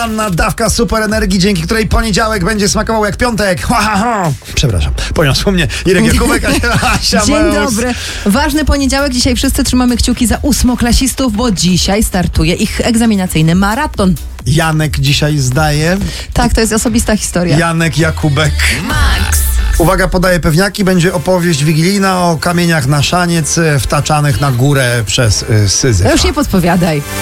Poranna dawka super energii, dzięki której poniedziałek będzie smakował jak piątek. Ha, ha, ha. Przepraszam, poniosło mnie Irek Jakubek, Asia Dzień Meus. dobry. Ważny poniedziałek. Dzisiaj wszyscy trzymamy kciuki za ósmoklasistów, bo dzisiaj startuje ich egzaminacyjny maraton. Janek dzisiaj zdaje. Tak, to jest osobista historia. Janek Jakubek. Max. Uwaga, podaję pewniaki. Będzie opowieść wigilijna o kamieniach na szaniec wtaczanych na górę przez Syzyfa. Już nie podpowiadaj.